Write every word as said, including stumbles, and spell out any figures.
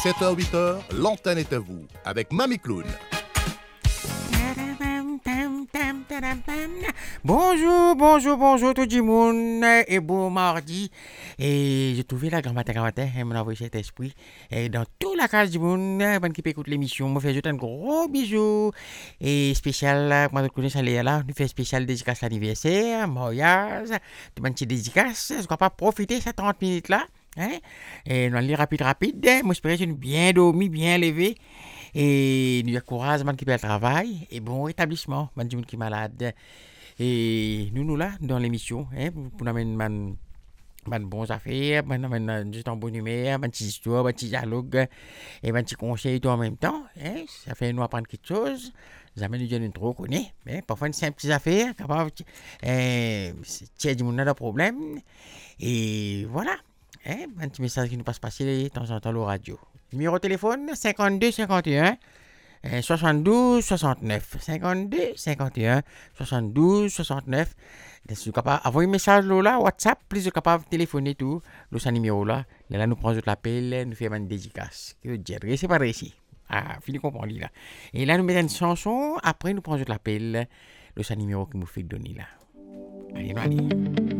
sept heures huit heures, l'antenne est à vous avec Mamie Clown. Bonjour, bonjour, bonjour tout le monde et bon mardi. Et j'ai trouvé la grammaire grammaire et mon envoyé cet esprit et dans toute la case du monde ben, qui peut écouter l'émission. Moi, fais juste un gros bisou et spécial. Moi, je connais ça là. Nous faisons spécial dédicace anniversaire, mariage, tout le monde qui dédicace. Je ne crois pas profiter de ces trente minutes là. Hein? Et nous allons rapide, rapide. Moi, j'espère que j'ai bien dormi, bien levé. Et nous encourageons les qui peuvent travail et bon rétablissement, les gens qui sont malades. Et nous, nous là, dans l'émission, hein, pour nous amener des bonnes affaires, pour nous amener juste en bonne humeur, des petites histoires, des petits dialogues et des petits conseils tout en même temps. Hein, ça fait nous apprendre quelque chose. Jamais nous ne trop connaît, mais parfois une simple petite affaire, capable de tirer du monde dans le problème. Et voilà, hein, un petit message qui nous passe passer de temps en temps à la radio. Numéro de téléphone cinquante-deux cinquante et un soixante-douze soixante-neuf cinquante-deux cinquante et un soixante-douze soixante-neuf. Si vous êtes capable d'envoyer un message là, WhatsApp, plus vous êtes capable de téléphoner tout, le numéro là. Là, nous prenons l'appel, nous faisons une dédicace. Que dire, c'est pas réussi. Ah, fini comprendre là. Et là, nous mettons une chanson, après nous prenons l'appel, le numéro que vous faites donner là. Allez, nous allez.